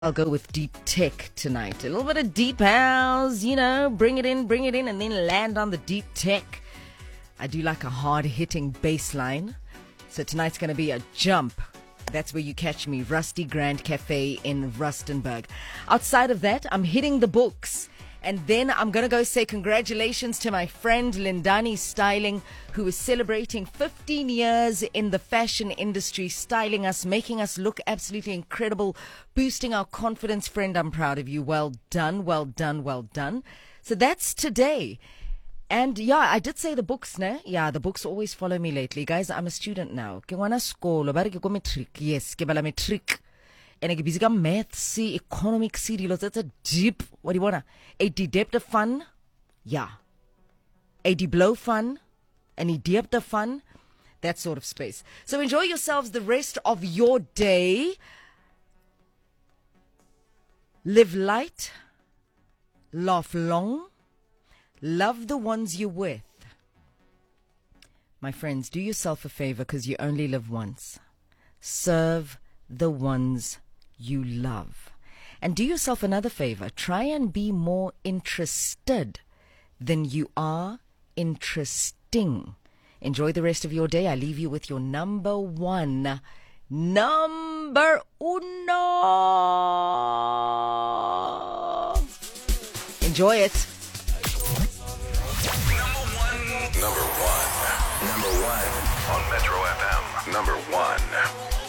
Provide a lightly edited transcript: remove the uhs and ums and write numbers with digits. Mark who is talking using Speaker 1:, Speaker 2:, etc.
Speaker 1: I'll go with deep tech tonight. A little bit of deep house, bring it in, and then land on the deep tech. I do like a hard-hitting bass line. So tonight's going to be a jump. That's where you catch me, Rusty Grand Cafe in Rustenburg. Outside of that, I'm hitting the books. And then I'm going to go say congratulations to my friend Lindani Styling, who is celebrating 15 years in the fashion industry, styling us, making us look absolutely incredible, boosting our confidence. Friend, I'm proud of you. Well done, well done, well done. So that's today. And yeah, I did say the books, ne? Yeah, the books always follow me lately. Guys, I'm a student now. Ke ngwana sekolo, ba re ke go matric. Yes, ke bala matric. And I busy got maths, economics, that's a deep, what do you want? A deep fun? Yeah. A blow fun? An deep fun? That sort of space. So enjoy yourselves the rest of your day. Live light. Laugh long. Love the ones you're with. My friends, do yourself a favor because you only live once. Serve the ones you love. And do yourself another favor. Try and be more interested than you are interesting. Enjoy the rest of your day. I leave you with your number one. Number uno. Enjoy it.
Speaker 2: Number one on Metro FM. Number one.